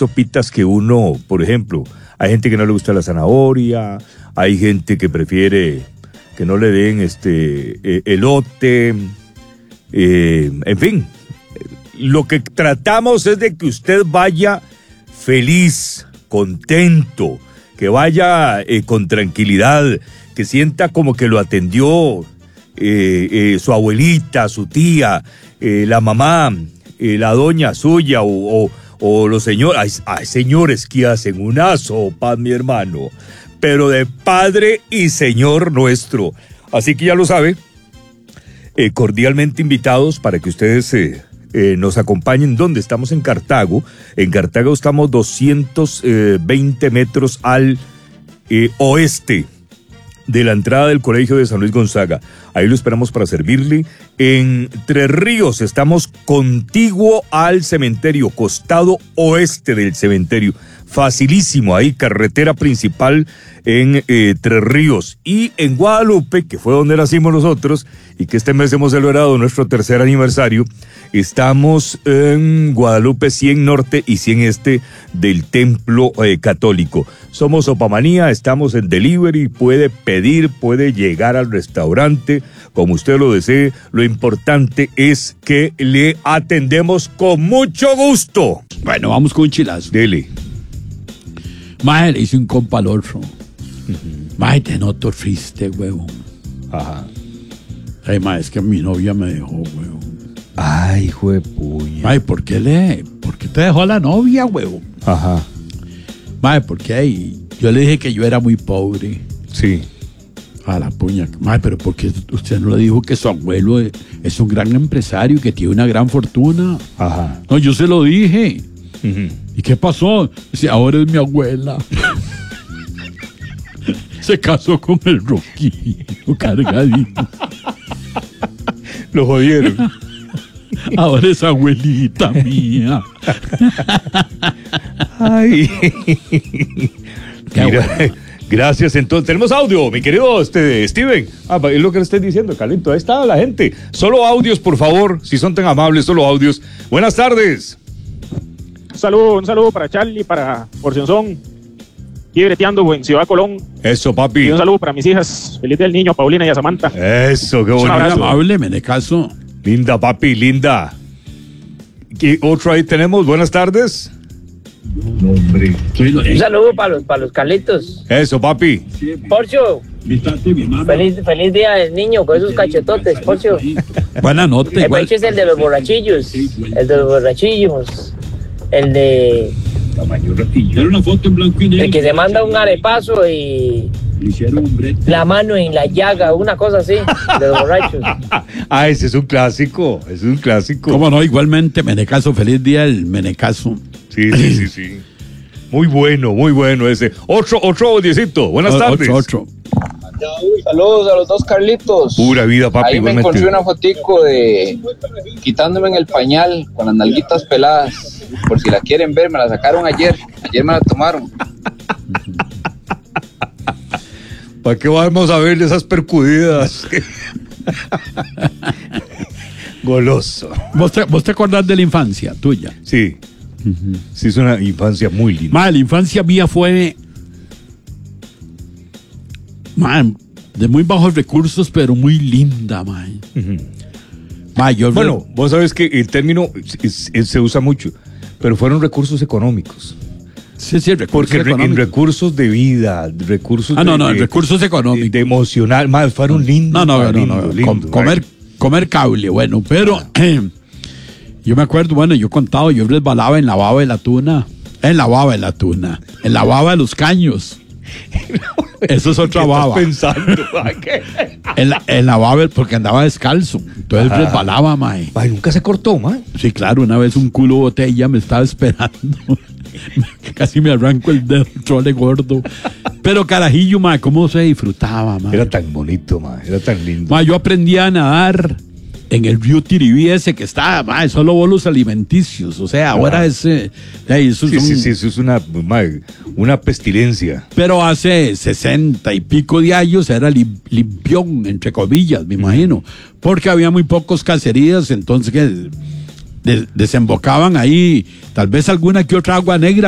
sopitas que uno, por ejemplo, hay gente que no le gusta la zanahoria, hay gente que prefiere que no le den elote, en fin. Lo que tratamos es de que usted vaya feliz, contento, que vaya con tranquilidad, que sienta como que lo atendió su abuelita, su tía, la mamá, la doña suya o los señores. Hay señores que hacen una sopa, mi hermano, pero de Padre y Señor nuestro. Así que ya lo sabe, cordialmente invitados para que ustedes nos acompañen. ¿Dónde? Estamos en Cartago. En Cartago estamos 220 metros al oeste de la entrada del Colegio de San Luis Gonzaga. Ahí lo esperamos para servirle. En Tres Ríos estamos contiguo al cementerio, costado oeste del cementerio. Facilísimo, ahí carretera principal en Tres Ríos. Y en Guadalupe, que fue donde nacimos nosotros, y que este mes hemos celebrado nuestro 3er aniversario, estamos en Guadalupe 100 Norte y 100 Este del Templo Católico. Somos Sopamanía, estamos en delivery, puede pedir, puede llegar al restaurante, como usted lo desee. Lo importante es que le atendemos con mucho gusto. Bueno, vamos con un chilazo. Dele. Mae, le hice un compa al otro. Mae, te noto triste, huevón. Ajá. Ay, mae, es que mi novia me dejó, huevón. Ay, hijo de puña. Mae, ¿por qué te dejó la novia, huevón? Ajá. Mae, porque yo le dije que yo era muy pobre. Sí. A la puña. Mae, pero ¿por qué usted no le dijo que su abuelo es un gran empresario y que tiene una gran fortuna? Ajá. No, yo se lo dije. Uh-huh. ¿Y qué pasó? Dice, ahora es mi abuela. Se casó con el Roquillo, cargadito. Lo jodieron. Ahora es abuelita mía. Ay. Qué Mira, bueno. Gracias, entonces. Tenemos audio, mi querido Steven. Es lo que le estoy diciendo, Calito. Ahí está la gente. Solo audios, por favor, si son tan amables, solo audios. Buenas tardes. Un saludo para Charlie, para Porcionzón, aquí breteando en Ciudad Colón. Eso, papi. Y un saludo para mis hijas, Feliz del Niño, Paulina y a Samantha. Eso, qué Un bonito. abrazo. Amable, me de caso. Linda, papi, linda. ¿Qué otro ahí tenemos? Buenas tardes. Un saludo para los Carlitos. Eso, papi. Porcio, feliz día del niño con esos cachetotes, Porcio. Buena nota, El igual. pecho es el de los borrachillos. El de los borrachillos. El de. Era una foto en blanco y negro. El que se manda un arepazo y. La mano en la llaga, una cosa así, de los borrachos. Ah, ese es un clásico. Es un clásico. ¿Cómo no? Igualmente, Menecaso, feliz día el Menecaso. Sí. Muy bueno ese. Otro audiecito. Buenas tardes. Otro. Saludos a los dos Carlitos. Pura vida, papi. Ahí me igualmente. encontré una fotico de quitándome en el pañal con las nalguitas peladas. Por si la quieren ver, me la sacaron ayer. Ayer me la tomaron. ¿Para qué vamos a ver esas percudidas? Goloso. ¿Vos te acordás de la infancia tuya? Sí. Sí, es una infancia muy linda. Ma, la infancia mía fue de muy bajos recursos, pero muy linda, ma. Bueno, vos sabes que el término se usa mucho, pero fueron recursos económicos. Sí, recursos porque económicos. en recursos de vida, recursos recursos económicos. de emocional, más fueron lindos. No. Comer cable, bueno, pero yo me acuerdo, bueno, yo contaba, yo resbalaba en la baba de la tuna, en la baba de los caños. Eso es otra baba. ¿Qué estás pensando? En la baba, porque andaba descalzo, entonces resbalaba, mae. Ay, nunca se cortó, mae. Sí, claro, una vez un culo botella me estaba esperando. Casi me arranco el dedo, trole gordo. Pero carajillo, mae, cómo se disfrutaba, mae. Era tan bonito, mae, era tan lindo. Mae, yo aprendí a nadar en el río Tiribí ese que está, mae, solo bolos alimenticios. O sea, ahora eso eso es una pestilencia. Pero hace 60 y pico de años era limpión, entre comillas, me imagino. Porque había muy pocos cacerías, entonces que desembocaban ahí tal vez alguna que otra agua negra,